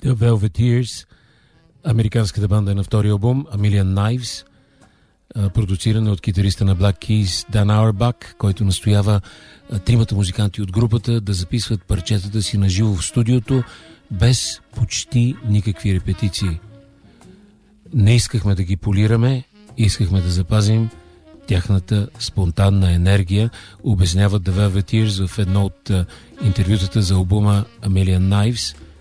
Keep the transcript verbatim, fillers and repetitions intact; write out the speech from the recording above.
The Velveteers, американската банда на втория албум, A Million Knives, продуцирана от китариста на Black Keys Дан Ауербах, който настоява тримата музиканти от групата да записват парчетата си на живо в студиото, без почти никакви репетиции. Не искахме да ги полираме, искахме да запазим тяхната спонтанна енергия, обясняват The Velveteers в едно от интервютата за албума A Million Knives.